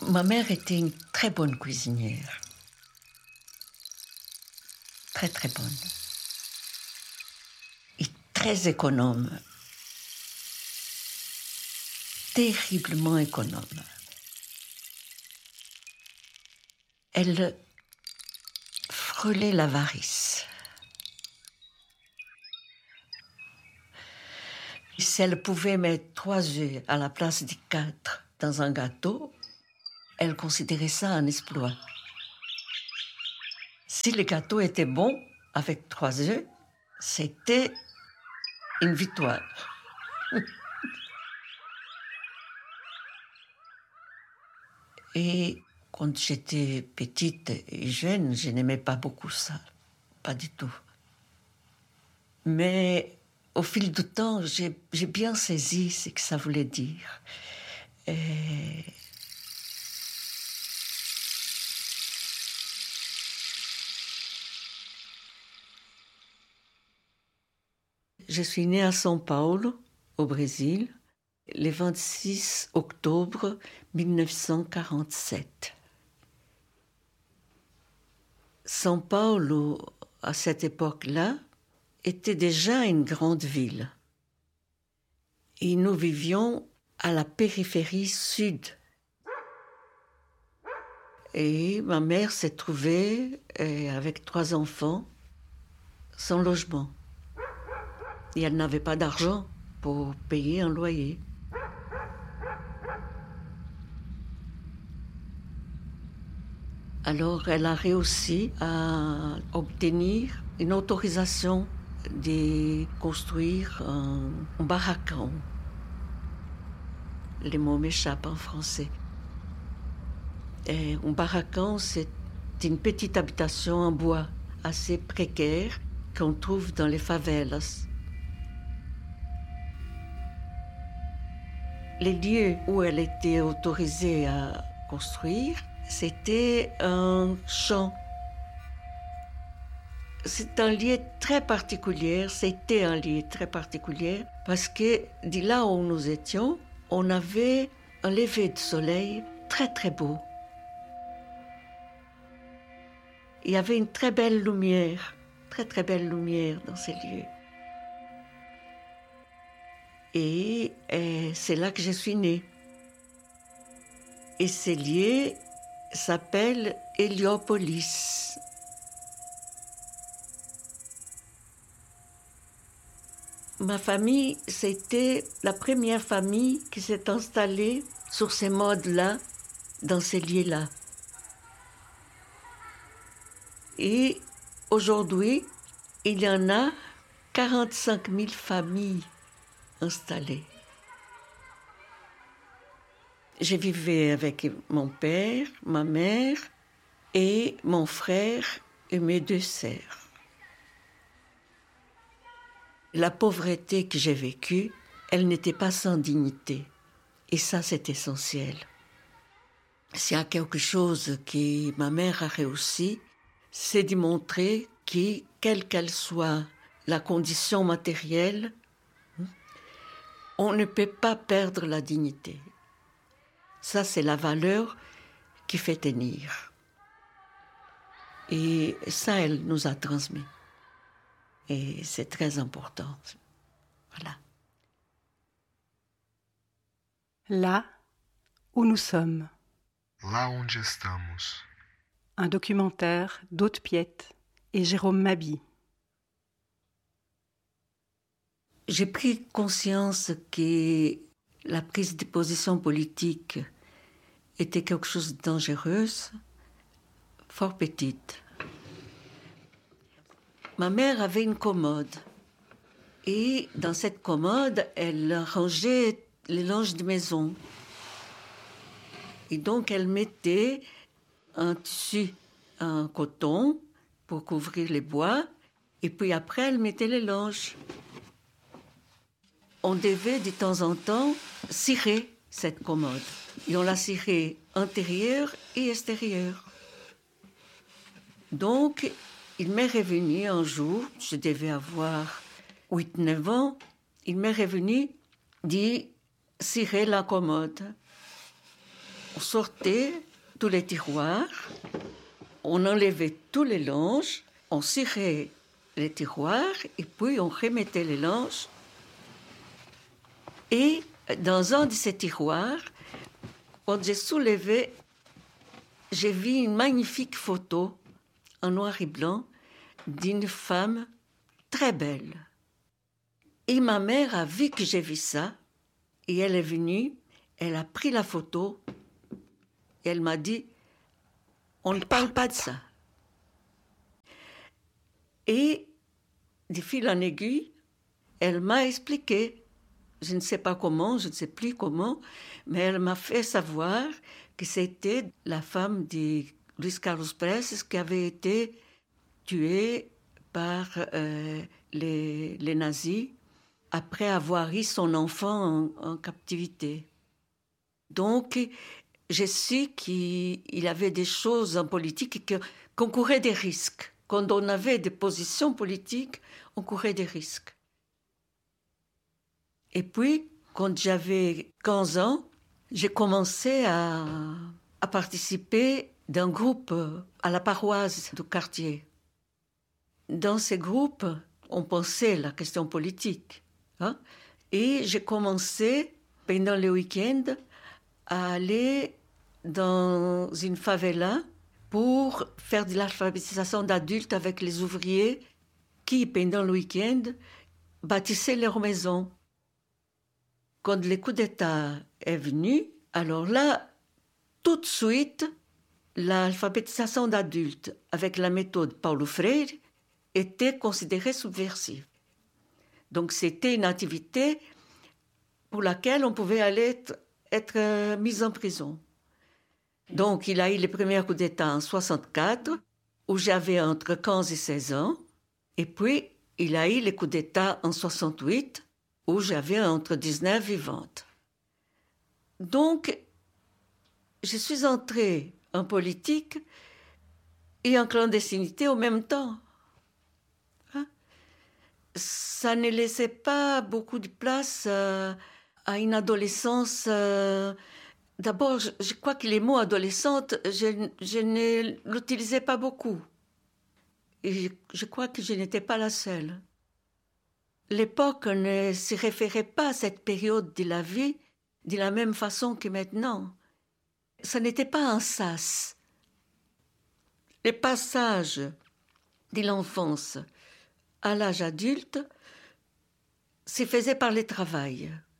Ma mère était une très bonne cuisinière. Très, très bonne. Et très économe. Terriblement économe. Elle frôlait l'avarice. Si elle pouvait mettre 3 œufs à la place des 4 dans un gâteau, elle considérait ça un exploit. Si le gâteau était bon, avec 3 œufs, c'était une victoire. Et quand j'étais petite et jeune, je n'aimais pas beaucoup ça. Pas du tout. Mais au fil du temps, j'ai bien saisi ce que ça voulait dire. Et je suis née à São Paulo, au Brésil, le 26 octobre 1947. São Paulo, à cette époque-là, était déjà une grande ville. Et nous vivions à la périphérie sud. Et ma mère s'est trouvée, avec 3 enfants, sans logement. Et elle n'avait pas d'argent pour payer un loyer. Alors elle a réussi à obtenir une autorisation de construire un barracão. Les mots m'échappent en français. Et un barracão, c'est une petite habitation en bois assez précaire qu'on trouve dans les favelas. Les lieux où elle était autorisée à construire, c'était un champ. C'est un lieu très particulier, c'était un lieu très particulier parce que de là où nous étions, on avait un lever de soleil très très beau. Il y avait une très belle lumière dans ces lieux. Et c'est là que je suis née. Et ces lieux s'appellent Héliopolis. Ma famille, c'était la première famille qui s'est installée sur ces modes-là, dans ces lieux-là. Et aujourd'hui, il y en a 45 000 familles installées. Je vivais avec mon père, ma mère et mon frère et mes 2 sœurs. La pauvreté que j'ai vécue, elle n'était pas sans dignité. Et ça, c'est essentiel. S'il y a quelque chose que ma mère a réussi, c'est de montrer que, quelle qu'elle soit la condition matérielle, on ne peut pas perdre la dignité. Ça, c'est la valeur qui fait tenir. Et ça, elle nous a transmis. Et c'est très important. Voilà. Là où nous sommes. Lá onde estamos. Un documentaire d'Aude Piette et Jérôme Mabi. J'ai pris conscience que la prise de position politique était quelque chose de dangereux, fort petite. Ma mère avait une commode. Et dans cette commode, elle rangeait les linges de maison. Et donc, elle mettait un tissu en coton pour couvrir les bois. Et puis après, elle mettait les linges. On devait de temps en temps cirer cette commode. Et on la cirait intérieure et extérieure. Donc, il m'est revenu un jour, je devais avoir 8-9 ans, il m'est revenu de cirer la commode. on sortait tous les tiroirs, on enlevait tous les linges, on cirait les tiroirs et puis on remettait les linges. Et dans un de ces tiroirs, quand j'ai soulevé, j'ai vu une magnifique photo en noir et blanc d'une femme très belle. Et ma mère a vu que j'ai vu ça et elle est venue, elle a pris la photo et elle m'a dit « On ne parle pas de ça ». Et de fil en aiguille, elle m'a expliqué, je ne sais pas comment, je ne sais plus comment, mais elle m'a fait savoir que c'était la femme de Luis Carlos Prestes qui avait été tuée par les nazis après avoir eu son enfant en captivité. Donc, j'ai su qu'il avait des choses en politique et qu'on courait des risques. Quand on avait des positions politiques, on courait des risques. Et puis, quand j'avais 15 ans, j'ai commencé à participer d'un groupe à la paroisse du quartier. Dans ces groupes, on pensait la question politique. Hein? Et j'ai commencé, pendant le week-end, à aller dans une favela pour faire de l'alphabétisation d'adultes avec les ouvriers qui, pendant le week-end, bâtissaient leurs maisons. Quand le coup d'État est venu, alors là, tout de suite, l'alphabétisation d'adultes avec la méthode Paulo Freire était considérée subversive. Donc c'était une activité pour laquelle on pouvait aller être mis en prison. Donc il a eu le premier coup d'État en 1964, où j'avais entre 15 et 16 ans, et puis il a eu le coup d'État en 1968, où j'avais entre 19 et 20. Donc, je suis entrée en politique et en clandestinité au même temps. Hein? Ça ne laissait pas beaucoup de place à une adolescence. D'abord, je crois que les mots adolescente, je ne l'utilisais pas beaucoup. Et je crois que je n'étais pas la seule. L'époque ne se référait pas à cette période de la vie de la même façon que maintenant. Ce n'était pas un sas. Le passage de l'enfance à l'âge adulte se faisait par le travail.